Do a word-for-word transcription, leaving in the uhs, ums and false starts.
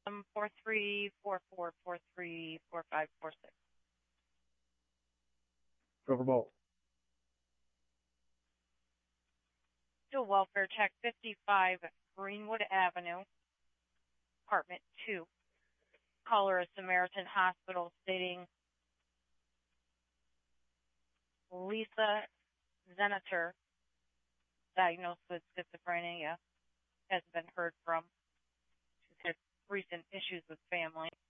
um, four three four four four three four five four six. Riverboat. To welfare check fifty-five Greenwood Avenue, apartment two. Caller is Samaritan Hospital stating Lisa Zenator, diagnosed with schizophrenia, has been heard from. She's had recent issues with family.